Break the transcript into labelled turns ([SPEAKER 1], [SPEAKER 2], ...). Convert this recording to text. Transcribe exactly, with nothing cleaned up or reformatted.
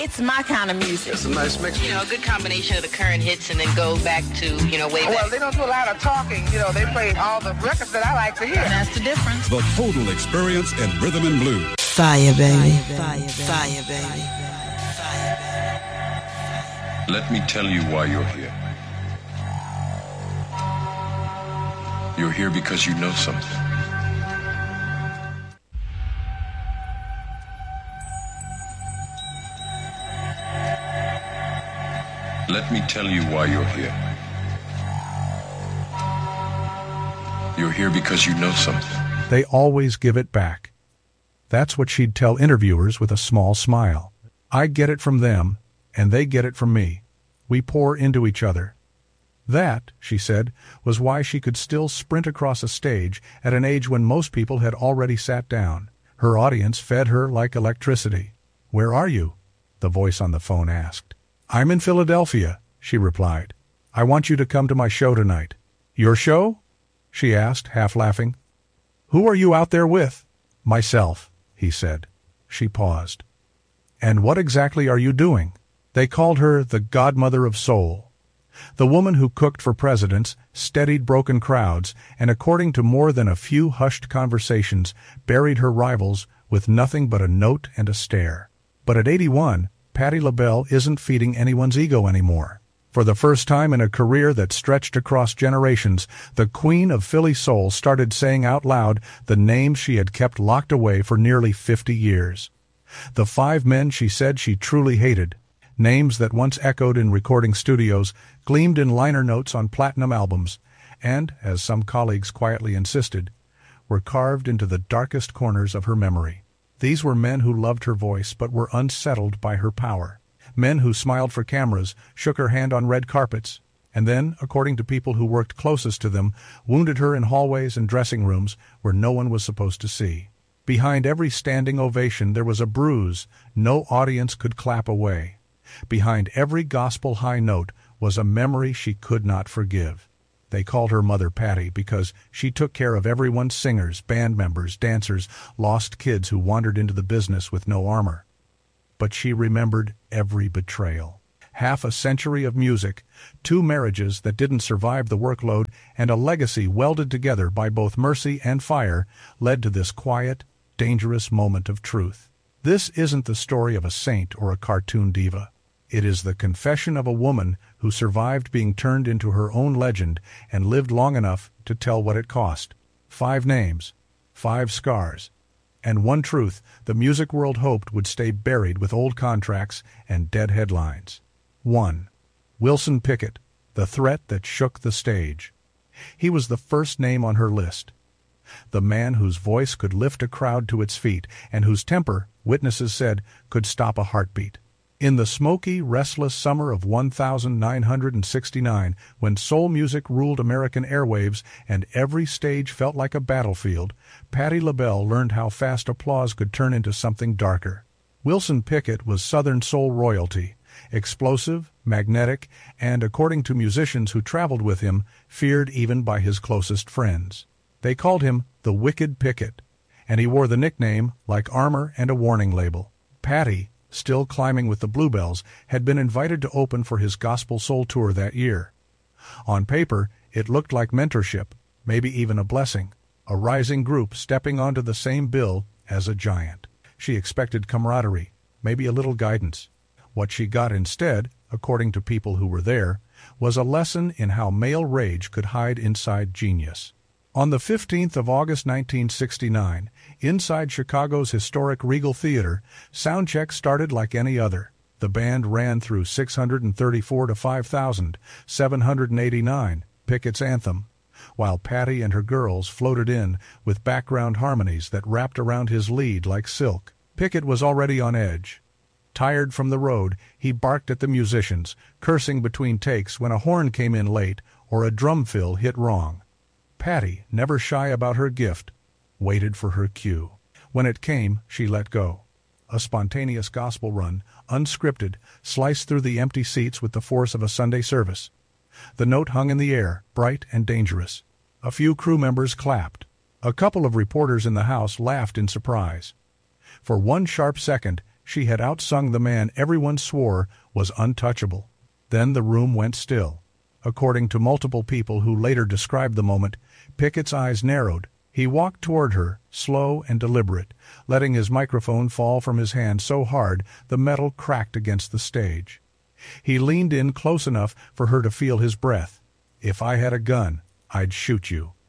[SPEAKER 1] It's my kind of music.
[SPEAKER 2] It's a nice mix.
[SPEAKER 3] You know, a good combination of the current hits and then go back to, you know, way back.
[SPEAKER 4] Well, they don't do a lot of talking. You know, they play all the records that I like to hear.
[SPEAKER 1] And that's the difference.
[SPEAKER 5] The total experience in rhythm and blues.
[SPEAKER 6] Fire, baby. Fire, baby. Fire, baby. Fire,
[SPEAKER 7] baby. Let me tell you why you're here. You're here because you know something. Let me tell you why you're here. You're here because you know something.
[SPEAKER 8] They always give it back. That's what she'd tell interviewers with a small smile. I get it from them, and they get it from me. We pour into each other. That, she said, was why she could still sprint across a stage at an age when most people had already sat down. Her audience fed her like electricity. "Where are you?" the voice on the phone asked. "I'm in Philadelphia," she replied. "I want you to come to my show tonight." "Your show?" she asked, half laughing. "Who are you out there with?" "Myself," he said. She paused. "And what exactly are you doing?" They called her the godmother of soul. The woman who cooked for presidents, steadied broken crowds, and according to more than a few hushed conversations, buried her rivals with nothing but a note and a stare. But at eighty-one, Patti LaBelle isn't feeding anyone's ego anymore. For the first time in a career that stretched across generations, the Queen of Philly Soul started saying out loud the names she had kept locked away for nearly fifty years. The five men she said she truly hated, names that once echoed in recording studios, gleamed in liner notes on platinum albums, and, as some colleagues quietly insisted, were carved into the darkest corners of her memory. These were men who loved her voice but were unsettled by her power. Men who smiled for cameras, shook her hand on red carpets, and then, according to people who worked closest to them, wounded her in hallways and dressing rooms where no one was supposed to see. Behind every standing ovation there was a bruise no audience could clap away. Behind every gospel high note was a memory she could not forgive. They called her Mother Patti because she took care of everyone's singers, band members, dancers, lost kids who wandered into the business with no armor. But she remembered every betrayal. Half a century of music, two marriages that didn't survive the workload, and a legacy welded together by both mercy and fire led to this quiet, dangerous moment of truth. This isn't the story of a saint or a cartoon diva. It is the confession of a woman who survived being turned into her own legend and lived long enough to tell what it cost. Five names, five scars, and one truth the music world hoped would stay buried with old contracts and dead headlines. One. Wilson Pickett, the threat that shook the stage. He was the first name on her list. The man whose voice could lift a crowd to its feet and whose temper, witnesses said, could stop a heartbeat. In the smoky, restless summer of one thousand nine hundred sixty-nine, when soul music ruled American airwaves and every stage felt like a battlefield, Patti LaBelle learned how fast applause could turn into something darker. Wilson Pickett was Southern soul royalty, explosive, magnetic, and, according to musicians who traveled with him, feared even by his closest friends. They called him the Wicked Pickett, and he wore the nickname like armor and a warning label. Patti, still climbing with the Bluebells, had been invited to open for his Gospel Soul Tour that year. On paper, it looked like mentorship, maybe even a blessing, a rising group stepping onto the same bill as a giant. She expected camaraderie, maybe a little guidance. What she got instead, according to people who were there, was a lesson in how male rage could hide inside genius. On the fifteenth of August nineteen sixty-nine, inside Chicago's historic Regal Theater, soundcheck started like any other. The band ran through six hundred thirty-four to five thousand seven hundred eighty-nine, Pickett's anthem, while Patti and her girls floated in with background harmonies that wrapped around his lead like silk. Pickett was already on edge. Tired from the road, he barked at the musicians, cursing between takes when a horn came in late or a drum fill hit wrong. Patti, never shy about her gift, waited for her cue. When it came, she let go. A spontaneous gospel run, unscripted, sliced through the empty seats with the force of a Sunday service. The note hung in the air, bright and dangerous. A few crew members clapped. A couple of reporters in the house laughed in surprise. For one sharp second, She had outsung the man everyone swore was untouchable. Then the room went still. According to multiple people who later described the moment, Pickett's eyes narrowed. He walked toward her, slow and deliberate, letting his microphone fall from his hand so hard the metal cracked against the stage. He leaned in close enough for her to feel his breath. "If I had a gun, I'd shoot you."